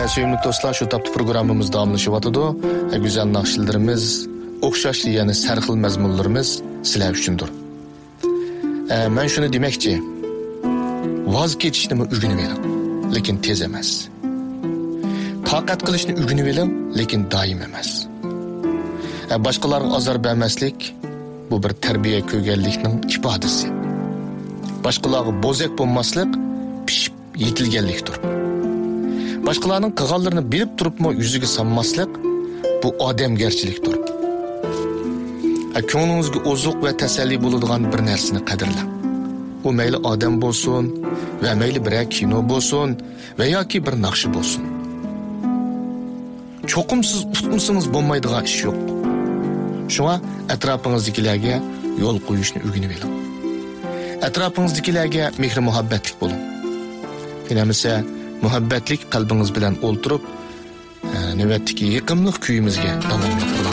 Sevimli dostlar, şu taptı programımız davamlaşıvatıdı. Güzel nakşillerimiz, okşaşlı yani serxil mezmunlarımız sizler üçündür. Ben şunu demekçi, vaz keçishni o'rganib oling, lekin tez emas. Taqat qilishni o'rganib oling, lekin doim emas. Boshqalarga azor bermaslik bu bir tarbiya ko'rganlikning ifodasi. Boshqalarga bo'zak bo'lmaslik pishib yetilganlikdir. Boshqalarning qilganlarini bilib turibmi yuziga solmaslik bu odamgarchilikdir. Ko'nglingizga ozuq va tasalli bo'ladigan bir narsani qadrlang. O mayli odam bo'lsin va mayli bir kino bo'lsin va yoki bir naqshi bo'lsin. Cho'qimsiz tutmasangiz bo'lmaydigan ish yo'q. Shunga atrofingizdagilarga yo'l qo'yishni o'rganib oling. Atrofingizdagilarga mehr muhabbatlik bo'ling. Dinamisa muhabbatlik qalbingiz bilan o'ltirib, navbatdagi yiqimli kuyimizga davom ettiring.